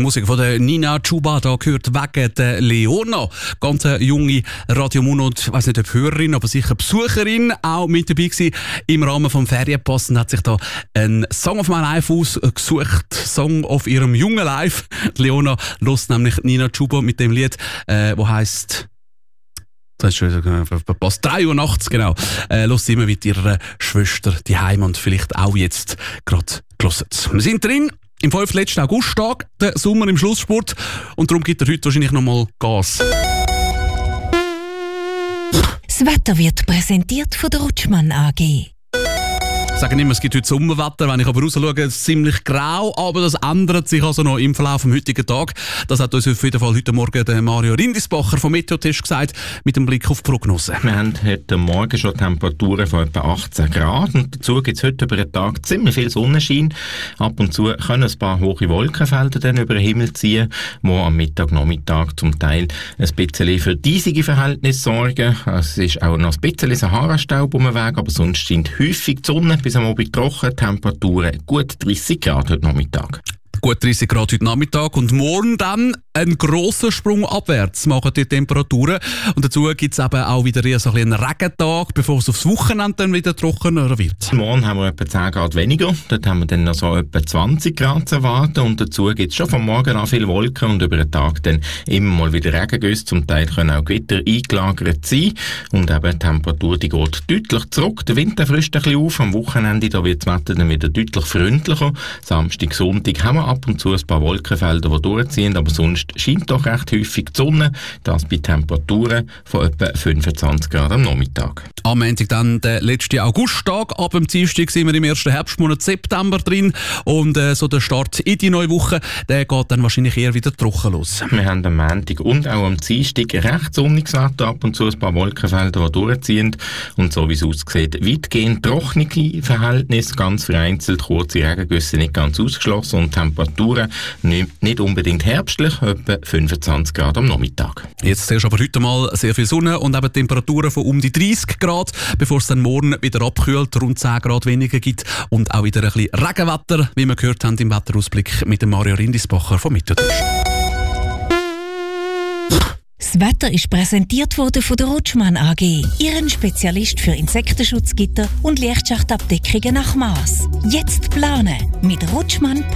Musik von der Nina Chuba, da gehört wegen der Leona. Ganz junge Radio Mono und ich weiss nicht, ob Hörerin, aber sicher Besucherin auch mit dabei gewesen. Im Rahmen vom Ferienpass hat sich da ein Song of My Life ausgesucht. Song of ihrem jungen Life. Die Leona hört nämlich Nina Chuba mit dem Lied, wo heisst... Das ist schon verpasst. 3 Uhr nachts, genau. Hört sie immer mit ihrer Schwester die Heim und vielleicht auch jetzt gerade gehört. Wir sind drin im 5. letzten Augusttag, der Sommer im Schlusssport. Und darum gibt er heute wahrscheinlich nochmal Gas. Das Wetter wird präsentiert von der Rutschmann AG. Ich sage immer, es gibt heute Sommerwetter. Wenn ich aber raus schaue, ist es ziemlich grau, aber das ändert sich also noch im Verlauf des heutigen Tages. Das hat uns auf jeden Fall heute Morgen der Mario Rindisbacher vom Meteotest gesagt, mit dem Blick auf die Prognose. Wir haben heute Morgen schon Temperaturen von etwa 18 Grad und dazu gibt es heute über den Tag ziemlich viel Sonnenschein. Ab und zu können ein paar hohe Wolkenfelder dann über den Himmel ziehen, die am Nachmittag zum Teil ein bisschen für diesige Verhältnisse sorgen. Es ist auch noch ein bisschen Sahara-Staub um den Weg, aber sonst scheint häufig die Sonne. Bis am Abend trocken, Temperaturen gut 30 Grad heute Nachmittag. Gut 30 Grad heute Nachmittag und morgen dann einen grossen Sprung abwärts machen die Temperaturen. Und dazu gibt es eben auch wieder so einen Regentag, bevor es aufs Wochenende dann wieder trockener wird. Morgen haben wir etwa 10 Grad weniger. Dort haben wir dann noch so etwa 20 Grad zu erwarten. Und dazu gibt es schon vom Morgen an viele Wolken und über den Tag dann immer mal wieder Regengüsse. Zum Teil können auch Gewitter eingelagert sein. Und eben die Temperatur die geht deutlich zurück. Der Wind frischt ein bisschen auf. Am Wochenende da wird das Wetter dann wieder deutlich freundlicher. Samstag, Sonntag haben wir ab und zu ein paar Wolkenfelder, die durchziehen, aber sonst scheint doch recht häufig die Sonne. Das bei Temperaturen von etwa 25 Grad am Nachmittag. Am Montag dann der letzte Augusttag. Ab dem Dienstag sind wir im ersten Herbstmonat September drin. Und so der Start in die neue Woche, der geht dann wahrscheinlich eher wieder trocken los. Wir haben am Montag und auch am Dienstag recht sonniges Wetter, ab und zu ein paar Wolkenfelder, die durchziehen. Und so wie es aussieht, weitgehend trockene Verhältnisse, ganz vereinzelt kurze Regengüsse nicht ganz ausgeschlossen und Temperaturen nicht unbedingt herbstlich, etwa 25 Grad am Nachmittag. Jetzt zuerst aber heute mal sehr viel Sonne und eben Temperaturen von um die 30 Grad, bevor es dann morgen wieder abkühlt, rund 10 Grad weniger gibt und auch wieder ein bisschen Regenwetter, wie wir gehört haben im Wetterausblick mit dem Mario Rindisbacher vom Meteotest. Das Wetter ist präsentiert worden von der Rutschmann AG, Ihren Spezialist für Insektenschutzgitter und Lichtschachtabdeckungen nach Maß. Jetzt planen mit rutschmann.ch.